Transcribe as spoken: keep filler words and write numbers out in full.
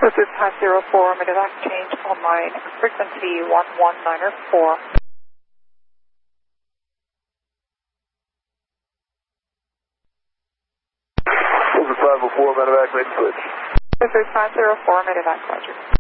This is five zero four, Medevac change online, frequency one one nine four. This is five oh four, Medevac, main switch. This is five zero four, Medevac, roger.